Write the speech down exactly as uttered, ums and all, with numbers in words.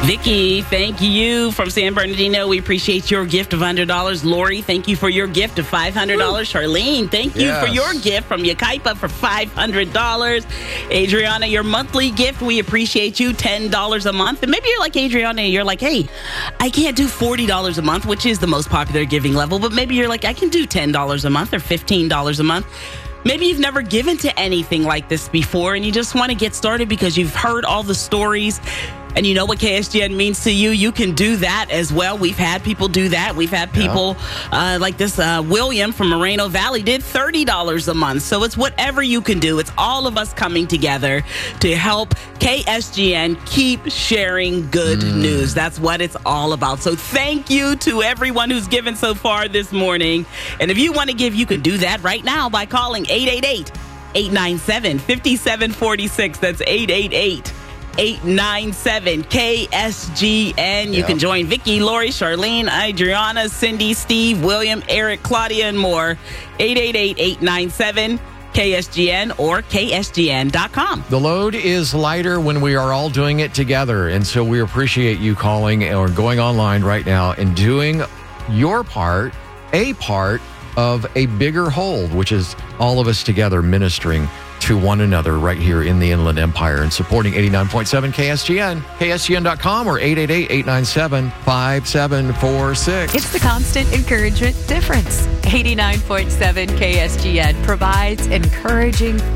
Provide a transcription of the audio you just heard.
Vicky, thank you from San Bernardino. We appreciate your gift of one hundred dollars. Lori, thank you for your gift of five hundred dollars. Woo. Charlene, thank you yes. for your gift from Yucaipa for five hundred dollars. Adriana, your monthly gift, we appreciate you, ten dollars a month. And maybe you're like Adriana, you're like, hey, I can't do forty dollars a month, which is the most popular giving level, but maybe you're like, I can do ten dollars a month or fifteen dollars a month. Maybe you've never given to anything like this before and you just want to get started because you've heard all the stories and you know what K S G N means to you. You can do that as well. We've had people do that. We've had people yeah. uh, like this uh, William from Moreno Valley did thirty dollars a month. So it's whatever you can do. It's all of us coming together to help K S G N keep sharing good mm. news. That's what it's all about. So thank you to everyone who's given so far this morning. And if you want to give, you can do that right now by calling eight eight eight, eight nine seven, five seven four six. That's eight eight eight, eight nine seven, K S G N. You yep. can join Vicky, Lori, Charlene, Adriana, Cindy, Steve, William, Eric, Claudia, and more. eight eight eight, eight nine seven, K S G N or K S G N dot com. The load is lighter when we are all doing it together. And so we appreciate you calling or going online right now and doing your part, a part of a bigger whole, which is all of us together ministering to one another right here in the Inland Empire and supporting eighty-nine point seven K S G N, K S G N dot com or eight eight eight, eight nine seven, five seven four six. It's the constant encouragement difference. eighty-nine point seven K S G N provides encouraging